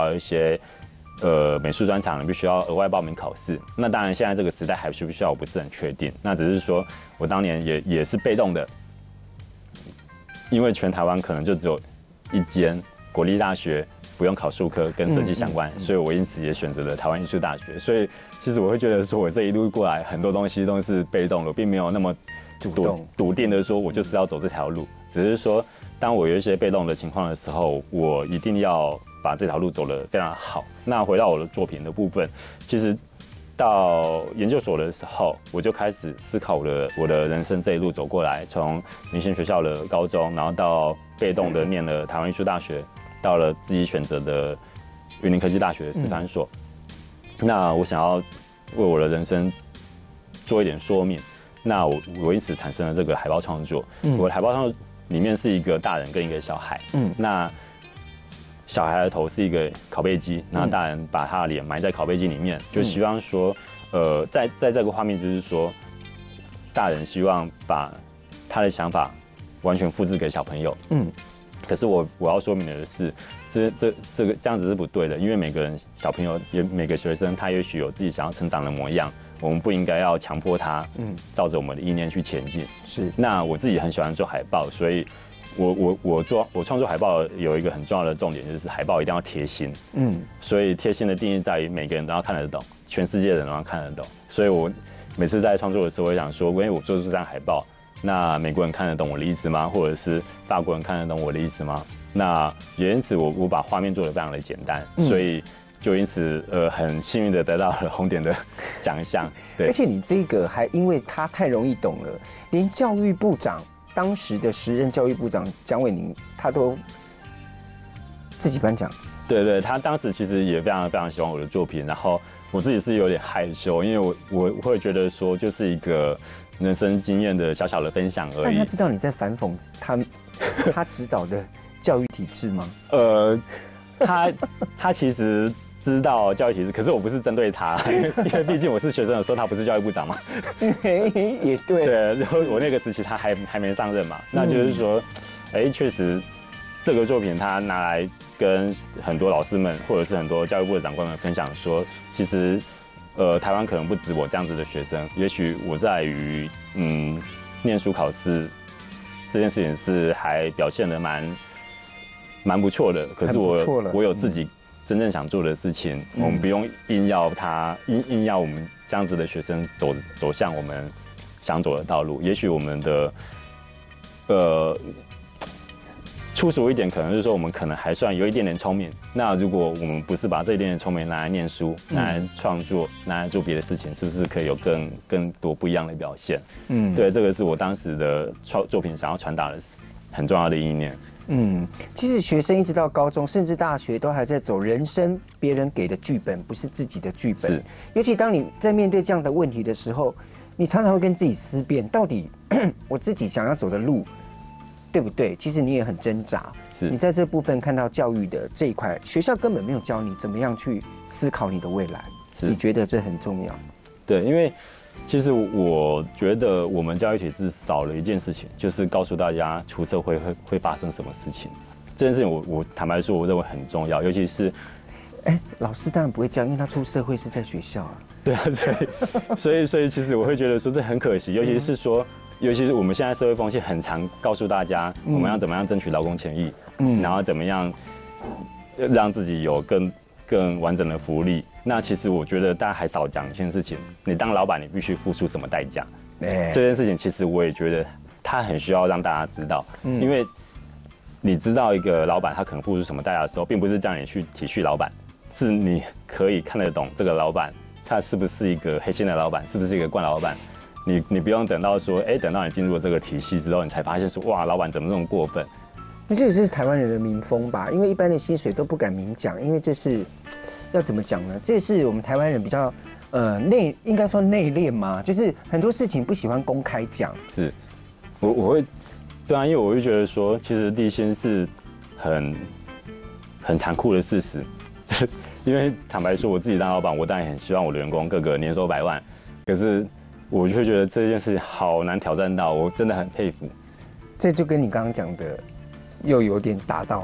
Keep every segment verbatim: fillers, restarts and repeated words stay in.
要一些呃美术专长，你必须要额外报名考试。那当然，现在这个时代还需不需要，我不是很确定。那只是说我当年也也是被动的，因为全台湾可能就只有一间国立大学不用考数科跟设计相关，嗯嗯嗯、所以我因此也选择了台湾艺术大学。所以其实我会觉得说，我这一路过来很多东西都是被动的，并没有那么主动笃定的说我就是要走这条路，只是说当我有一些被动的情况的时候，我一定要把这条路走得非常好。那回到我的作品的部分，其实到研究所的时候，我就开始思考我的我的人生这一路走过来，从明星学校的高中，然后到被动的念了台湾艺术大学，到了自己选择的云林科技大学的师范所。嗯、那我想要为我的人生做一点说明，那我我因此产生了这个海报创作。嗯、我的海报创作里面是一个大人跟一个小孩。嗯，那小孩的头是一个拷贝机，那大人把他的脸埋在拷贝机里面，就希望说，呃，在在这个画面就是说，大人希望把他的想法完全复制给小朋友。嗯，可是我我要说明的是，这这这个这样子是不对的，因为每个人小朋友也每个学生他也许有自己想要成长的模样，我们不应该要强迫他，嗯，照着我们的意念去前进。是，那我自己很喜欢做海报，所以。我我我做我创作海报有一个很重要的重点，就是海报一定要贴心。嗯，所以贴心的定义在于每个人都要看得懂，全世界的人都要看得懂。所以我每次在创作的时候，我想说，因为我做出这张海报，那美国人看得懂我的意思吗？或者是法国人看得懂我的意思吗？那也因此我我把画面做得非常的简单，嗯、所以就因此呃很幸运的得到了红点的奖项。对， 而且你这个还因为它太容易懂了，连教育部长。当时的时任教育部长蒋伟宁，他都自己颁奖。 对对，他当时其实也非常非常喜欢我的作品，然后我自己是有点害羞，因为我我会觉得说，就是一个人生经验的小小的分享而已。 但他知道你在反讽他他指导的教育体制吗？ 呃，他他其实。知道教育体制，可是我不是针对他，因为因为毕竟我是学生的时候，他不是教育部长嘛。 也对。 对，然后我那个时期他还还没上任嘛，那就是说，哎、嗯，确实这个作品他拿来跟很多老师们或者是很多教育部的长官们分享说，其实呃台湾可能不止我这样子的学生，也许我在于嗯念书考试这件事情是还表现得蛮蛮不错的，可是我我有自己。嗯真正想做的事情，我们不用硬要他硬硬要我们这样子的学生走走向我们想走的道路。也许我们的呃粗俗一点，可能就是说我们可能还算有一点点聪明。那如果我们不是把这一点点聪明拿来念书、拿来创作、拿来做别的事情，是不是可以有更更多不一样的表现？嗯，对，这个是我当时的创作品想要传达的很重要的意念。 嗯，其实学生一直到高中甚至大学都还在走人生别人给的剧本，不是自己的剧本。尤其当你在面对这样的问题的时候，你常常会跟自己思辨，到底我自己想要走的路对不对？其实你也很挣扎。是你在这部分看到教育的这一块，学校根本没有教你怎么样去思考你的未来。是你觉得这很重要？ 对，因为其实我觉得我们教育体制少了一件事情，就是告诉大家出社会会会发生什么事情。这件事情我我坦白说，我认为很重要，尤其是， 哎，老师当然不会教，因为他出社会是在学校啊。 对啊，所以所以所以其实我会觉得说这很可惜，尤其是说，尤其是我们现在社会风气很常告诉大家，我们要怎么样争取劳工权益，嗯，然后怎么样让自己有更更完整的福利。那其实我觉得大家还少讲一件事情，你当老板你必须付出什么代价？欸、这件事情其实我也觉得他很需要让大家知道，嗯、因为你知道一个老板他可能付出什么代价的时候，并不是叫你去体恤老板，是你可以看得懂这个老板他是不是一个黑心的老板，是不是一个惯老板。你你不用等到说，哎、欸，等到你进入了这个体系之后，你才发现说，哇，老板怎么这么过分？ 那这也是台湾人的民风吧？因为一般的薪水都不敢明讲，因为这是。要怎么讲呢？这是我们台湾人比较呃内，应该说内敛嘛，就是很多事情不喜欢公开讲。 是，我我会，对啊，因为我会觉得说，其实地薪是很很残酷的事实。因为坦白说，我自己当老板，我当然很希望我的员工个个年收百万，可是我就会觉得这件事情好难挑战到，我真的很佩服。 这就跟你刚刚讲的又有点达到了。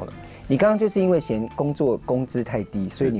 你刚刚就是因为嫌工作工资太低，所以你